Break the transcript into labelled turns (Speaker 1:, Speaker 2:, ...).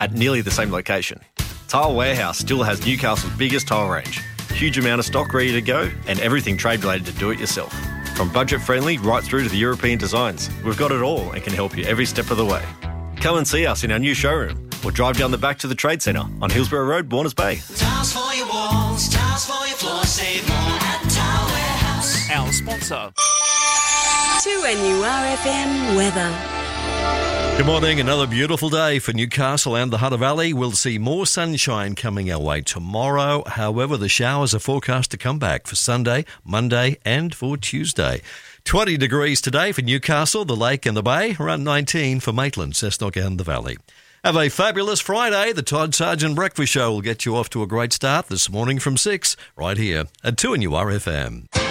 Speaker 1: at nearly the same location. Tile Warehouse still has Newcastle's biggest tile range. Huge amount of stock ready to go and everything trade-related to do it yourself. From budget-friendly right through to the European designs, we've got it all and can help you every step of the way. Come and see us in our new showroom or drive down the back to the Trade Centre on Hillsborough Road, Warners Bay.
Speaker 2: Tiles for your walls, tiles for your floors, save more at Tile Warehouse.
Speaker 3: Our sponsor.
Speaker 4: 2NURFM weather.
Speaker 5: Good morning. Another beautiful day for Newcastle and the Hunter Valley. We'll see more sunshine coming our way tomorrow. However, the showers are forecast to come back for Sunday, Monday and for Tuesday. 20 degrees today for Newcastle, the Lake and the Bay. Around 19 for Maitland, Cessnock and the Valley. Have a fabulous Friday. The Todd Sargent Breakfast Show will get you off to a great start this morning from 6 right here at 2NURFM.